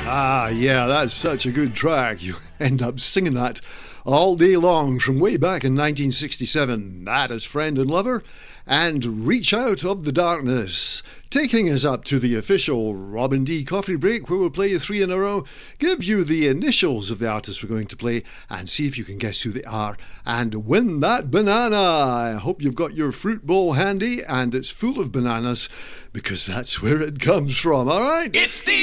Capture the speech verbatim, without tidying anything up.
Ah, yeah, that's such a good track. You end up singing that all day long from way back in nineteen sixty-seven. That is Friend and Lover and Reach Out of the Darkness. Taking us up to the official Robin D coffee break, where we'll play you three in a row, give you the initials of the artists we're going to play, and see if you can guess who they are, and win that banana. I hope you've got your fruit bowl handy, and it's full of bananas, because that's where it comes from, alright? It's the